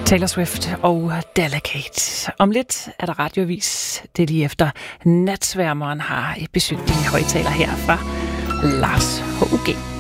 Taylor Swift og Delicate. Om lidt er der radioavis. Det er lige efter Natsværmeren har besøgt din højtaler her fra Lars H.U.G.